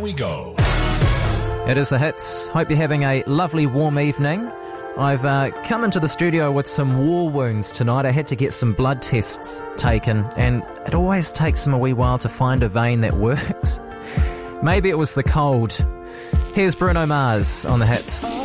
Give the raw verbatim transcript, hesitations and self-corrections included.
we go. It is the hits. Hope you're having a lovely warm evening. I've uh, come into the studio with some war wounds tonight. I had to get some blood tests taken, and it always takes them a wee while to find a vein that works. Maybe it was the cold. Here's Bruno Mars on the hits.